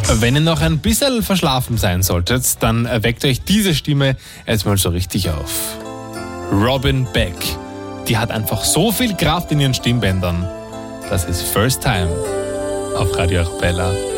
Wenn ihr noch ein bisschen verschlafen sein solltet, dann weckt euch diese Stimme jetzt mal so richtig auf. Robin Beck. Die hat einfach so viel Kraft in ihren Stimmbändern. Das ist First Time auf Radio Arabella.